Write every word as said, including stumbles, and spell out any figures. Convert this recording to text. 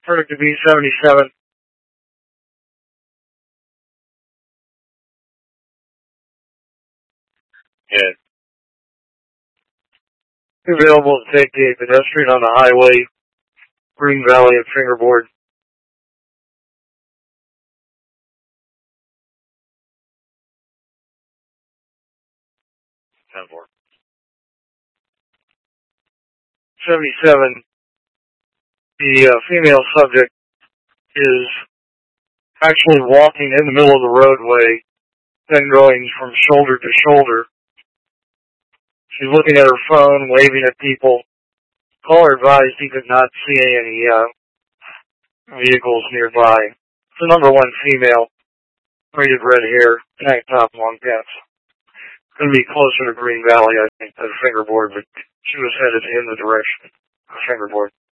Verdict to be seventy-seven. Yeah. Available to take a pedestrian on the highway, Green Valley at Fingerboard. ten four. seventy-seven. The uh, female subject is actually walking in the middle of the roadway, then going from shoulder to shoulder. She's looking at her phone, waving at people. Caller advised he could not see any uh, vehicles nearby. It's the number one female, braided red hair, tank top, long pants. Going to be closer to Green Valley, I think, than Fingerboard, but she was headed in the direction of Fingerboard.